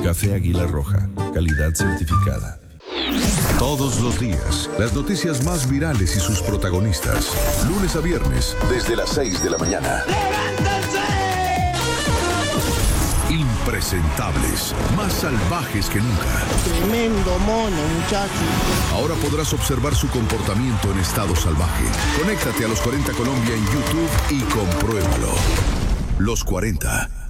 Café Águila Roja, calidad certificada. Todos los días, las noticias más virales y sus protagonistas. Lunes a viernes, desde las 6 de la mañana. ¡Levántense! Impresentables, más salvajes que nunca. Tremendo mono, muchachos. Ahora podrás observar su comportamiento en estado salvaje. Conéctate a Los 40 Colombia en YouTube y compruébalo. Los 40.